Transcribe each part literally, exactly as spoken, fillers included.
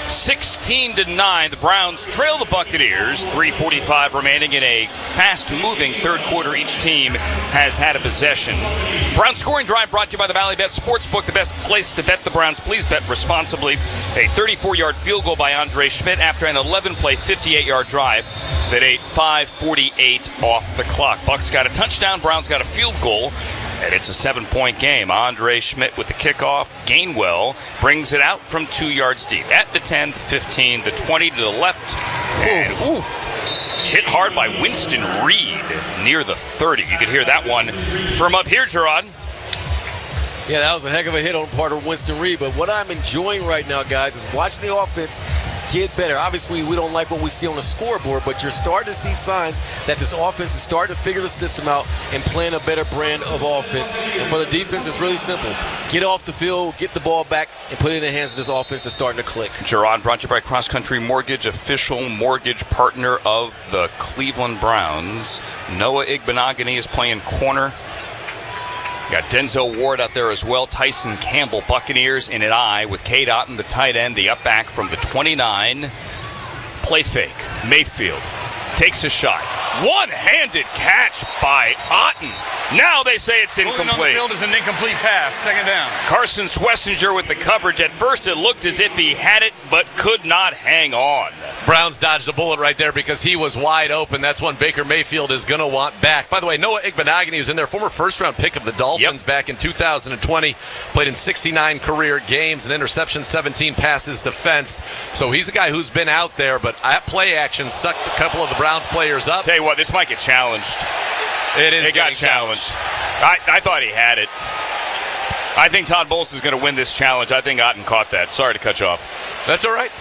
sixteen to nine, the Browns trail the Buccaneers. three forty-five remaining in a fast-moving third quarter. Each team has had a possession. Browns scoring drive brought to you by the Valley Bet Sportsbook, the best place to bet the Browns. Please bet responsibly. A thirty-four-yard field goal by Andre Schmidt after an eleven-play, fifty-eight-yard drive that ate five forty-eight off the clock. Bucks got a touchdown, Browns got a field goal. And it's a seven-point game. Andre Schmidt with the kickoff. Gainwell brings it out from two yards deep. At the ten, the fifteen, the twenty to the left. And oof, hit hard by Winston Reed near the thirty. You could hear that one from up here, Gerard. Yeah, that was a heck of a hit on part of Winston Reed. But what I'm enjoying right now, guys, is watching the offense get better. Obviously, we don't like what we see on the scoreboard, but you're starting to see signs that this offense is starting to figure the system out and playing a better brand of offense. And for the defense, it's really simple. Get off the field, get the ball back, and put it in the hands of this offense that's starting to click. Gerard, brought to you by Cross Country Mortgage, official mortgage partner of the Cleveland Browns. Noah Igbenogany is playing corner. Got Denzel Ward out there as well. Tyson Campbell, Buccaneers in an eye with Cade Otton, the tight end, the up back from the twenty-nine. Play fake. Mayfield takes a shot. One-handed catch by Otton. Now they say it's incomplete. Holding on the field is an incomplete pass. Second down. Carson Swessinger with the coverage. At first it looked as if he had it, but could not hang on. Browns dodged a bullet right there because he was wide open. That's one Baker Mayfield is going to want back. By the way, Noah Igbenogany was in there, former first-round pick of the Dolphins yep. back in two thousand twenty. Played in sixty-nine career games, an interception, seventeen passes defensed. So he's a guy who's been out there, but at play action sucked a couple of the Browns players up. Tell you what, this might get challenged. It is. It got challenged. challenged. I, I thought he had it. I think Todd Bowles is going to win this challenge. I think Otton caught that. Sorry to cut you off. That's all right.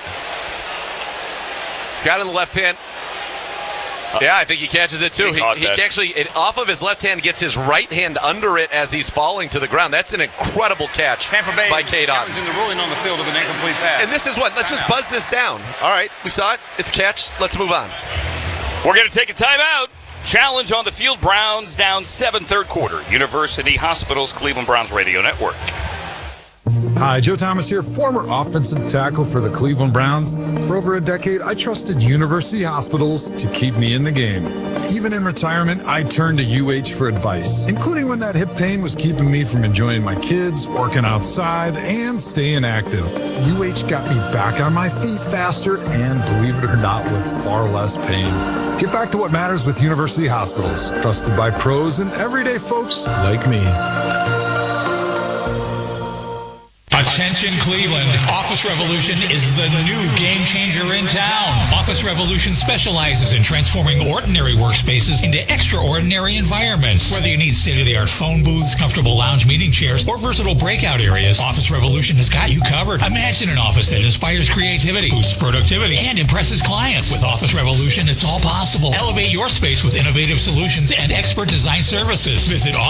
He's got it in the left hand. Uh, yeah, I think he catches it too. He, he, he actually, it, off of his left hand, gets his right hand under it as he's falling to the ground. That's an incredible catch Tampa Bay by Cade Otton. Challenging the ruling on the field of an incomplete pass. And this is what, let's just buzz this down. All right, we saw it. It's a catch. Let's move on. We're going to take a timeout. Challenge on the field. Browns down seven, third quarter. University Hospitals, Cleveland Browns Radio Network. Hi, Joe Thomas here, former offensive tackle for the Cleveland Browns. For over a decade, I trusted University Hospitals to keep me in the game. Even in retirement, I turned to U H for advice, including when that hip pain was keeping me from enjoying my kids, working outside, and staying active. U H got me back on my feet faster and, believe it or not, with far less pain. Get back to what matters with University Hospitals, trusted by pros and everyday folks like me. Attention Cleveland, Office Revolution is the new game changer in town. Office Revolution specializes in transforming ordinary workspaces into extraordinary environments. Whether you need state-of-the-art phone booths, comfortable lounge meeting chairs, or versatile breakout areas, Office Revolution has got you covered. Imagine an office that inspires creativity, boosts productivity, and impresses clients. With Office Revolution, it's all possible. Elevate your space with innovative solutions and expert design services. Visit